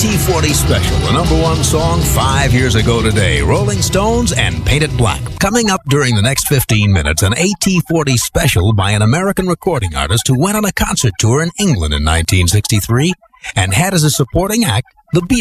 AT40 Special, the #1 song 5 years ago today. Rolling Stones and Paint It Black. Coming up during the next 15 minutes, an AT40 Special by an American recording artist who went on a concert tour in England in 1963 and had as a supporting act the Beatles.